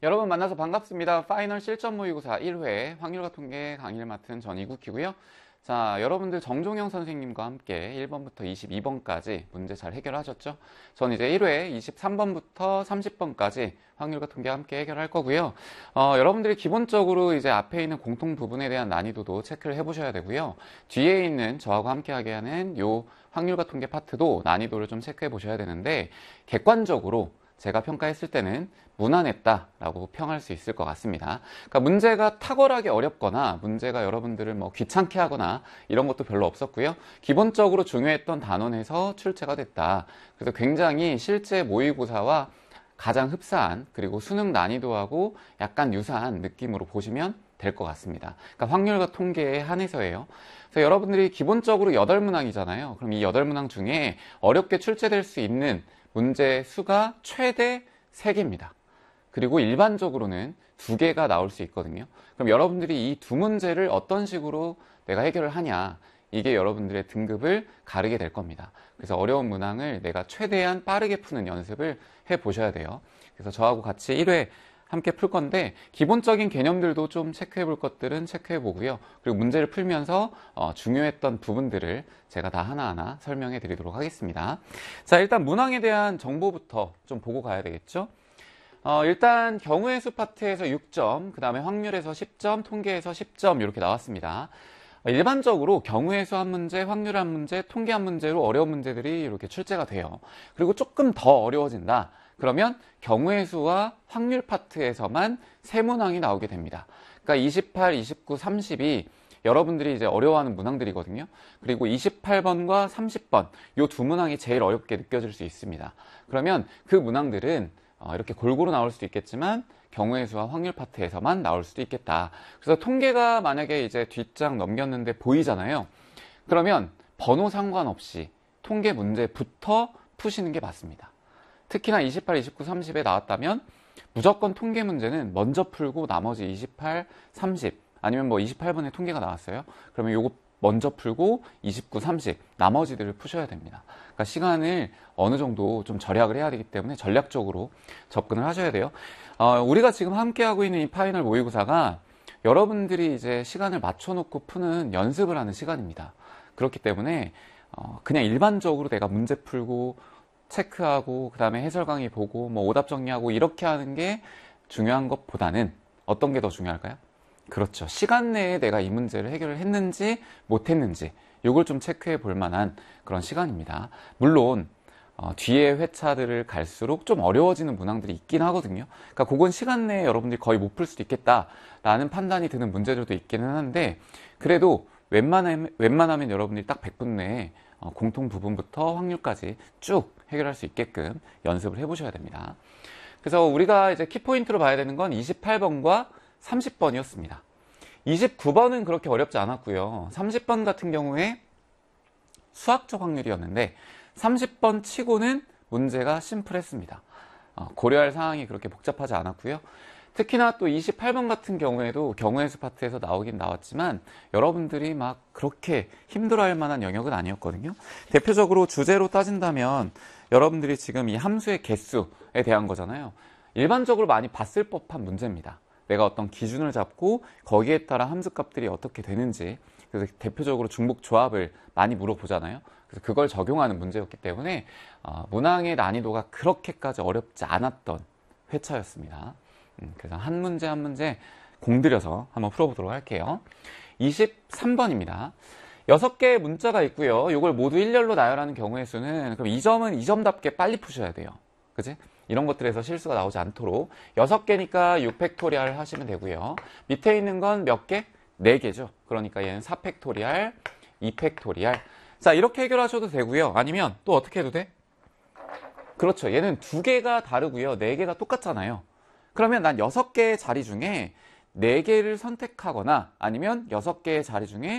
여러분 만나서 반갑습니다. 파이널 실전 모의고사 1회 확률과 통계 강의를 맡은 전이국이고요. 자, 여러분들 정종영 선생님과 함께 1번부터 22번까지 문제 잘 해결하셨죠? 전 이제 1회 23번부터 30번까지 확률과 통계 함께 해결할 거고요. 여러분들이 기본적으로 이제 앞에 있는 공통 부분에 대한 난이도도 체크를 해보셔야 되고요. 뒤에 있는 저하고 함께하게 하는 요 확률과 통계 파트도 난이도를 좀 체크해 보셔야 되는데, 객관적으로 제가 평가했을 때는 무난했다라고 평할 수 있을 것 같습니다. 그러니까 문제가 탁월하게 어렵거나 문제가 여러분들을 뭐 귀찮게 하거나 이런 것도 별로 없었고요. 기본적으로 중요했던 단원에서 출제가 됐다. 그래서 굉장히 실제 모의고사와 가장 흡사한, 그리고 수능 난이도하고 약간 유사한 느낌으로 보시면 될 것 같습니다. 그러니까 확률과 통계에 한해서예요. 그래서 여러분들이 기본적으로 8문항이잖아요. 그럼 이 8문항 중에 어렵게 출제될 수 있는 문제 수가 최대 3개입니다. 그리고 일반적으로는 2개가 나올 수 있거든요. 그럼 여러분들이 이 두 문제를 어떤 식으로 내가 해결을 하냐, 이게 여러분들의 등급을 가르게 될 겁니다. 그래서 어려운 문항을 내가 최대한 빠르게 푸는 연습을 해보셔야 돼요. 그래서 저하고 같이 1회 함께 풀 건데, 기본적인 개념들도 좀 체크해 볼 것들은 체크해 보고요. 그리고 문제를 풀면서 중요했던 부분들을 제가 다 하나하나 설명해 드리도록 하겠습니다. 자, 일단 문항에 대한 정보부터 좀 보고 가야 되겠죠. 일단 경우의 수 파트에서 6점, 그 다음에 확률에서 10점, 통계에서 10점 이렇게 나왔습니다. 일반적으로 경우의 수 한 문제, 확률 한 문제, 통계 한 문제로 어려운 문제들이 이렇게 출제가 돼요. 그리고 조금 더 어려워진다. 그러면 경우의 수와 확률 파트에서만 3문항이 나오게 됩니다. 그러니까 28, 29, 30이 여러분들이 이제 어려워하는 문항들이거든요. 그리고 28번과 30번, 이 두 문항이 제일 어렵게 느껴질 수 있습니다. 그러면 그 문항들은 이렇게 골고루 나올 수도 있겠지만 경우의 수와 확률 파트에서만 나올 수도 있겠다. 그래서 통계가 만약에 이제 뒷장 넘겼는데 보이잖아요. 그러면 번호 상관없이 통계 문제부터 푸시는 게 맞습니다. 특히나 28, 29, 30에 나왔다면 무조건 통계 문제는 먼저 풀고 나머지 28, 30, 아니면 뭐 28번에 통계가 나왔어요. 그러면 요거 먼저 풀고 29, 30 나머지들을 푸셔야 됩니다. 그러니까 시간을 어느 정도 좀 절약을 해야 되기 때문에 전략적으로 접근을 하셔야 돼요. 우리가 지금 함께하고 있는 이 파이널 모의고사가 여러분들이 이제 시간을 맞춰놓고 푸는 연습을 하는 시간입니다. 그렇기 때문에 그냥 일반적으로 내가 문제 풀고 체크하고 그 다음에 해설 강의 보고 뭐 오답 정리하고 이렇게 하는 게 중요한 것보다는 어떤 게 더 중요할까요? 그렇죠. 시간 내에 내가 이 문제를 해결을 했는지 못했는지 이걸 좀 체크해 볼 만한 그런 시간입니다. 물론 뒤에 회차들을 갈수록 좀 어려워지는 문항들이 있긴 하거든요. 그러니까 그건 시간 내에 여러분들이 거의 못 풀 수도 있겠다라는 판단이 드는 문제들도 있기는 한데, 그래도 웬만하면 여러분들이 딱 100분 내에 공통 부분부터 확률까지 쭉 해결할 수 있게끔 연습을 해보셔야 됩니다. 그래서 우리가 이제 키포인트로 봐야 되는 건 28번과 30번이었습니다. 29번은 그렇게 어렵지 않았고요. 30번 같은 경우에 수학적 확률이었는데 30번 치고는 문제가 심플했습니다. 고려할 사항이 그렇게 복잡하지 않았고요. 특히나 또 28번 같은 경우에도 경우의 수 파트에서 나오긴 나왔지만 여러분들이 막 그렇게 힘들어할 만한 영역은 아니었거든요. 대표적으로 주제로 따진다면 여러분들이 지금 이 함수의 개수에 대한 거잖아요. 일반적으로 많이 봤을 법한 문제입니다. 내가 어떤 기준을 잡고 거기에 따라 함수값들이 어떻게 되는지, 그래서 대표적으로 중복 조합을 많이 물어보잖아요. 그래서 그걸 적용하는 문제였기 때문에 문항의 난이도가 그렇게까지 어렵지 않았던 회차였습니다. 그래서 한 문제 한 문제 공들여서 한번 풀어보도록 할게요. 23번입니다. 6개의 문자가 있고요. 이걸 모두 일렬로 나열하는 경우의 수는, 그럼 이 점은 이 점답게 빨리 푸셔야 돼요. 그치? 이런 것들에서 실수가 나오지 않도록 6개니까 6팩토리얼 하시면 되고요. 밑에 있는 건 몇 개? 4개죠. 그러니까 얘는 4팩토리얼, 2팩토리얼. 자, 이렇게 해결하셔도 되고요. 아니면 또 어떻게 해도 돼? 그렇죠. 얘는 2개가 다르고요. 4개가 똑같잖아요. 그러면 난 6개의 자리 중에 4개를 선택하거나 아니면 6개의 자리 중에